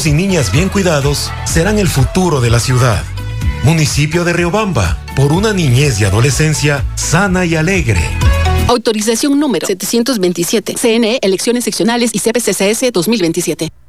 niños y niñas bien cuidados serán el futuro de la ciudad. Municipio de Riobamba, por una niñez y adolescencia sana y alegre. Autorización número 727. CNE, Elecciones Seccionales y CPCCS 2027.